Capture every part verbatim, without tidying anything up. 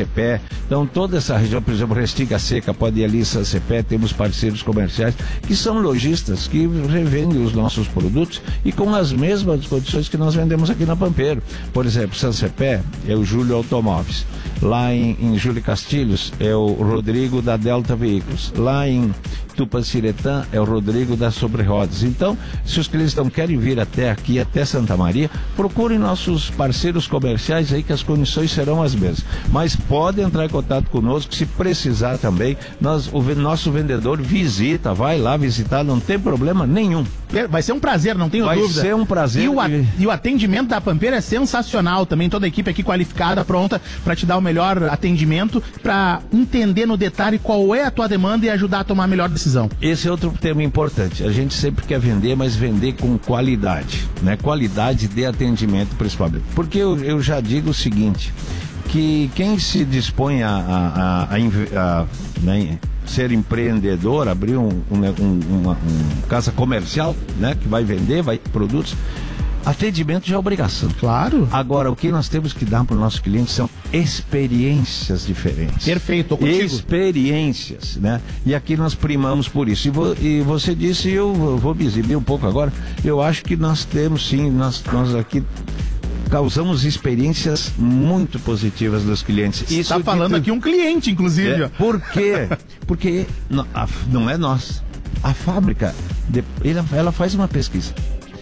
Sansepé. Então toda essa região, por exemplo, Restinga Seca, pode ir ali em Sansepé, temos parceiros comerciais que são lojistas que revendem os nossos produtos e com as mesmas condições que nós vendemos aqui na Pampeiro. Por exemplo, Sansepé é o Júlio Automóveis. Lá em, em Júlio Castilhos é o Rodrigo da Delta Veículos. Lá em Tupanciretã é o Rodrigo da Sobre Rodas. Então, se os clientes não querem vir até aqui, até Santa Maria, procurem nossos parceiros comerciais aí que as condições serão as mesmas. Mas pode entrar em contato conosco, se precisar também. Nós, o nosso vendedor visita, vai lá visitar, não tem problema nenhum. Vai ser um prazer, não tenho vai dúvida. Vai ser um prazer. E o, e o atendimento da Pampeiro é sensacional também, toda a equipe aqui qualificada, pronta para te dar o melhor atendimento, para entender no detalhe qual é a tua demanda e ajudar a tomar a melhor decisão. Esse é outro tema importante. A gente sempre quer vender, mas vender com qualidade, né? Qualidade de atendimento, principalmente. Porque eu, eu já digo o seguinte, que quem se dispõe a, a, a, a, a né, ser empreendedor, abrir um, um, um, uma um casa comercial, né, que vai vender, vai produtos, atendimento já é obrigação. Claro. Agora, o que nós temos que dar para o nosso cliente são experiências diferentes. Perfeito, tô contigo. Experiências, né? E aqui nós primamos por isso. E, vo, e você disse, eu vou me exibir um pouco agora, eu acho que nós temos sim, nós, nós aqui causamos experiências muito positivas dos clientes. Isso está falando tu... aqui um cliente, inclusive. É, por quê? Porque não, a, não é nós. A fábrica, de, ela, ela faz uma pesquisa.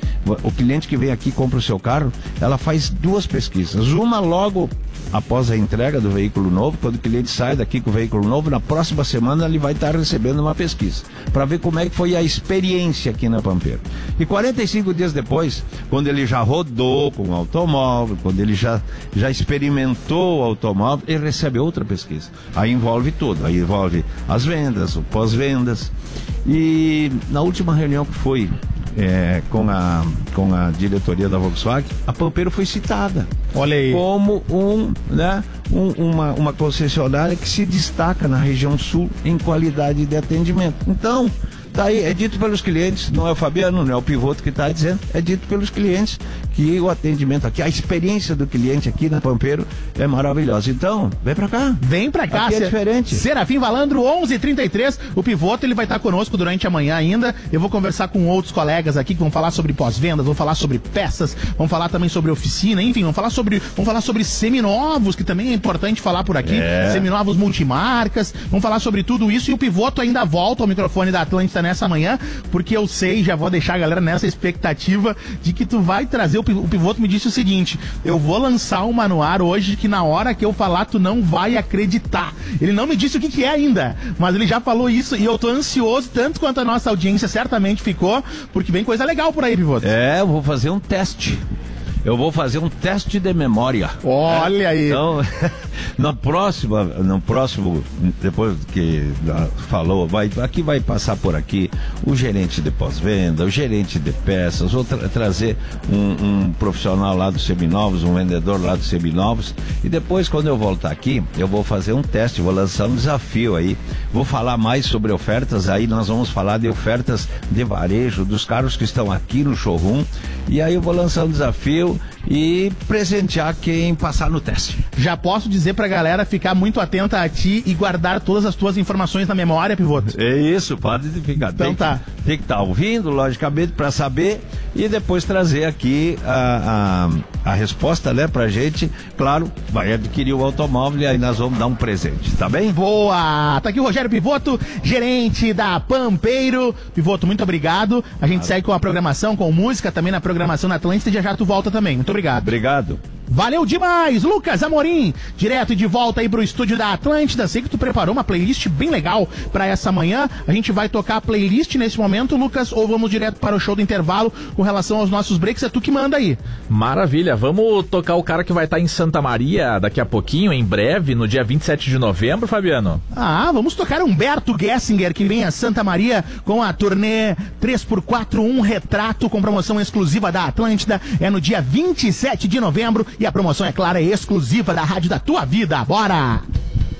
O cliente que vem aqui e compra o seu carro, ela faz duas pesquisas. Uma logo após a entrega do veículo novo, quando o cliente sai daqui com o veículo novo, na próxima semana ele vai estar recebendo uma pesquisa, para ver como é que foi a experiência aqui na Pampeiro. E quarenta e cinco dias depois, quando ele já rodou com o automóvel, quando ele já, já experimentou o automóvel, ele recebe outra pesquisa. Aí envolve tudo, aí envolve as vendas, o pós-vendas. E na última reunião que foi É, com, a, com a diretoria da Volkswagen, a Pampeiro foi citada. Olha aí. Como um, né, um, uma, uma concessionária que se destaca na região sul em qualidade de atendimento. Então, tá aí, é dito pelos clientes, não é o Fabiano, não é o Pivoto que está dizendo, é dito pelos clientes que o atendimento aqui, a experiência do cliente aqui na Pampeiro é maravilhosa. Então, vem pra cá. Vem pra cá. Aqui é diferente. Serafim Valandro, onze e trinta e três, o Pivoto ele vai estar conosco durante a manhã ainda. Eu vou conversar com outros colegas aqui que vão falar sobre pós-vendas, vão falar sobre peças, vão falar também sobre oficina, enfim, vão falar sobre, vão falar sobre seminovos, que também é importante falar por aqui, é. Seminovos multimarcas, vão falar sobre tudo isso e o Pivoto ainda volta ao microfone da Atlântida nessa manhã, porque eu sei, já vou deixar a galera nessa expectativa de que tu vai trazer, o Pivoto me disse o seguinte, eu vou lançar uma no ar hoje que na hora que eu falar tu não vai acreditar. Ele não me disse o que que é ainda, mas ele já falou isso e eu tô ansioso, tanto quanto a nossa audiência certamente ficou, porque vem coisa legal por aí, Pivoto. É, eu vou fazer um teste. Eu vou fazer um teste de memória. Olha aí. Então, na próxima, no próximo, depois que falou, vai, aqui vai passar por aqui o gerente de pós-venda, o gerente de peças, vou tra- trazer um, um profissional lá dos seminovos, um vendedor lá dos seminovos, e depois, quando eu voltar aqui, eu vou fazer um teste, vou lançar um desafio aí, vou falar mais sobre ofertas, aí nós vamos falar de ofertas de varejo, dos carros que estão aqui no showroom, e aí eu vou lançar um desafio e presentear quem passar no teste. Já posso dizer pra galera ficar muito atenta a ti e guardar todas as tuas informações na memória, Pivoto? É isso, pode ficar. Então tem tá. Que, tem que estar tá ouvindo, logicamente, pra saber e depois trazer aqui a, a, a resposta, né, pra gente. Claro, vai adquirir o automóvel e aí nós vamos dar um presente, tá bem? Boa! Tá aqui o Rogério Pivoto, gerente da Pampeiro. Pivoto, muito obrigado. A gente ah. segue com a programação, com música também na programação na Atlântida e já já tu volta também. Muito obrigado. Obrigado. Valeu demais, Lucas Amorim, direto e de volta aí pro estúdio da Atlântida. Sei que tu preparou uma playlist bem legal pra essa manhã. A gente vai tocar a playlist nesse momento, Lucas, ou vamos direto para o show do intervalo com relação aos nossos breaks? É tu que manda aí. Maravilha, vamos tocar o cara que vai estar em Santa Maria daqui a pouquinho, em breve, no dia vinte e sete de novembro, Fabiano. Ah, vamos tocar Humberto Gessinger, que vem a Santa Maria com a turnê três por quatro um Retrato, com promoção exclusiva da Atlântida. É no dia vinte e sete de novembro. E a promoção, é claro, é exclusiva da Rádio da Tua Vida. Bora!